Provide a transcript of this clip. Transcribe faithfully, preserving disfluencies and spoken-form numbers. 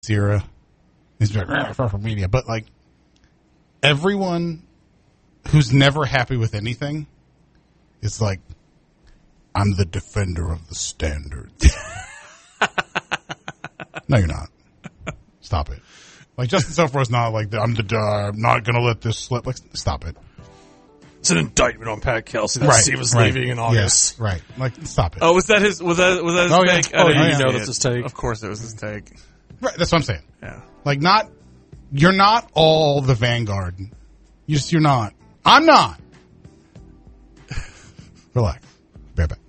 era. He's like, "Rah, far from media," but like everyone who's never happy with anything is like, I'm the defender of the standards. No, you're not. Stop it. Like Justin Sofro is not like the, I'm the uh, I'm not going to let this slip. Like, stop it. It's an indictment on Pat Kelsey that Right, Steve was right. leaving in August. Yes, right. Like, stop it. Oh, was that his? Was that was that his Oh, yeah. take? Oh, I didn't yeah, even yeah. know that's his take. Of course, it was his take. Right, that's what I'm saying. Yeah. Like, not you're not all the vanguard. You just you're not. I'm not. Relax. Be right back.